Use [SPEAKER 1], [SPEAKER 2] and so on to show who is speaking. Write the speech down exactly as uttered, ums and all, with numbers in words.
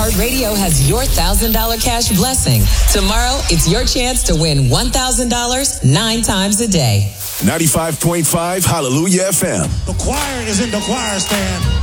[SPEAKER 1] iHeartRadio has your one thousand dollars cash blessing. Tomorrow, it's your chance to win one thousand dollars nine times a day.
[SPEAKER 2] ninety-five point five Hallelujah F M.
[SPEAKER 3] The choir is in the choir stand.